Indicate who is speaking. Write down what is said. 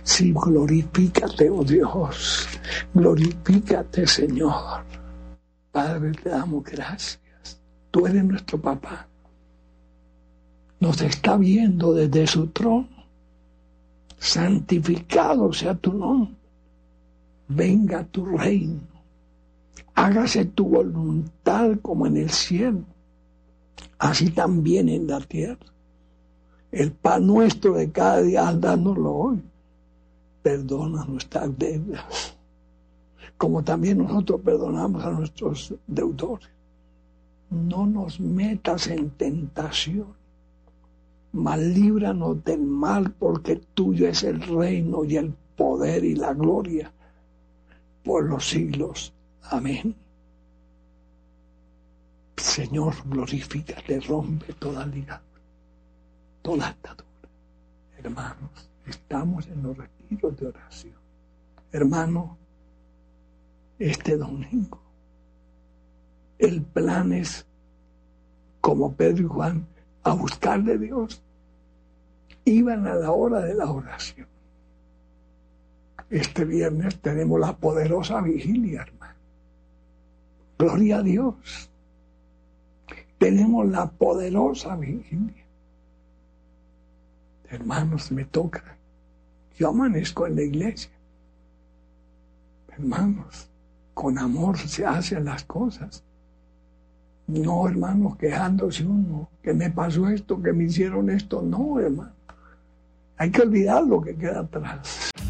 Speaker 1: Sí, glorifícate, oh Dios. Glorifícate, Señor. Padre, te damos gracias. Tú eres nuestro papá. Nos está viendo desde su trono. Santificado sea tu nombre. Venga tu reino. Hágase tu voluntad como en el cielo, así también en la tierra. El pan nuestro de cada día, dánoslo hoy. Perdona nuestras deudas, como también nosotros perdonamos a nuestros deudores. No nos metas en tentación, mas líbranos del mal, porque tuyo es el reino y el poder y la gloria por los siglos. Amén. Señor, glorifícate, rompe toda ligadura, toda atadura. Hermanos, estamos en los retiros de oración. Hermano, este domingo, el plan es, como Pedro y Juan, a buscar de Dios. Iban a la hora de la oración. Este viernes tenemos la poderosa vigilia, hermano. Gloria a Dios. Tenemos la poderosa vigilia. Hermanos, me toca. Yo amanezco en la iglesia. Hermanos, con amor se hacen las cosas. No, hermanos, quejándose uno, que me pasó esto, que me hicieron esto. No, hermano. Hay que olvidar lo que queda atrás.